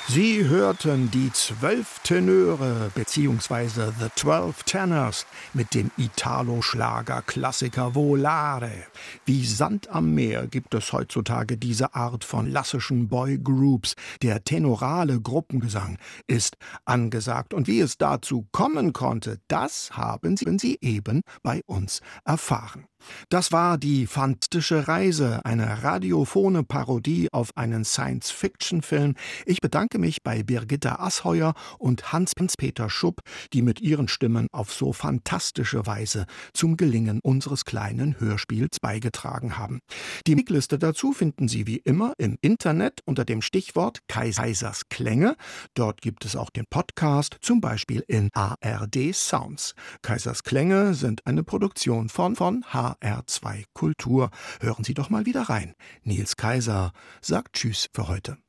Sie hörten die 12 Tenöre bzw. The 12 Tenors mit dem Italo-Schlager-Klassiker Volare. Wie Sand am Meer gibt es heutzutage diese Art von klassischen Boygroups. Der tenorale Gruppengesang ist angesagt. Und wie es dazu kommen konnte, das haben Sie eben bei uns erfahren. Das war die Fantastische Reise, eine radiophone Parodie auf einen Science-Fiction-Film. Ich bedanke mich bei Birgitta Asheuer und Hans-Peter Schupp, die mit ihren Stimmen auf so fantastische Weise zum Gelingen unseres kleinen Hörspiels beigetragen haben. Die Musikliste dazu finden Sie wie immer im Internet unter dem Stichwort Kaisers Klänge. Dort gibt es auch den Podcast, zum Beispiel in ARD Sounds. Kaisers Klänge sind eine Produktion von HR2 Kultur. Hören Sie doch mal wieder rein. Niels Kaiser sagt Tschüss für heute.